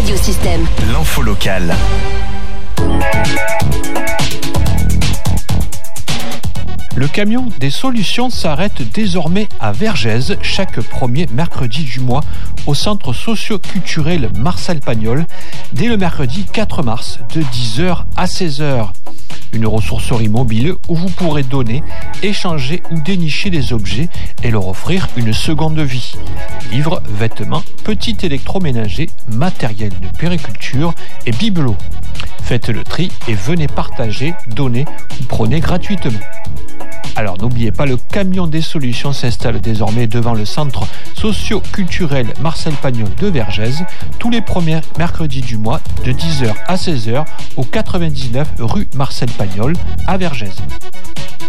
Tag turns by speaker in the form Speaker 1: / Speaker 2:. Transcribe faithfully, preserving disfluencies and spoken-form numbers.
Speaker 1: Radiosystème.
Speaker 2: L'info locale.
Speaker 3: Le camion des solutions s'arrête désormais à Vergès chaque premier mercredi du mois au centre socio-culturel Marcel Pagnol dès le mercredi quatre mars de dix heures à seize heures. Une ressourcerie mobile où vous pourrez donner, échanger ou dénicher des objets et leur offrir une seconde vie. Livres, vêtements, petits électroménagers, matériel de périculture et bibelots. Faites le tri et venez partager, donner ou prenez gratuitement. Alors n'oubliez pas, le camion des solutions s'installe désormais devant le centre socio-culturel Marcel Pagnol de Vergès tous les premiers mercredis du mois de dix heures à seize heures au quatre-vingt-dix-neuf rue Marcel Pagnol à Vergès.